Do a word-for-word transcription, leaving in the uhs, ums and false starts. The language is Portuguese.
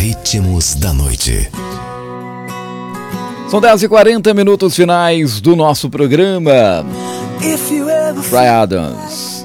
Ritmos da Noite. São dez e quarenta minutos finais do nosso programa. Bryan Adams.